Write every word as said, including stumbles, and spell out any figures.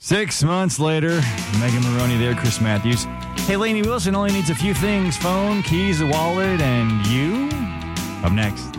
Six months later, Megan Maroney there, Chris Matthews. Hey, Lainey Wilson only needs a few things: phone, keys, a wallet, and you? Up next.